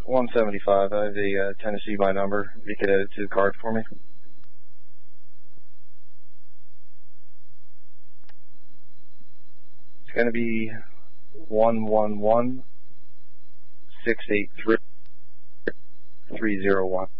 175. I have the Tennessee by number. If you could add it to the card for me. It's going to be 111683 301.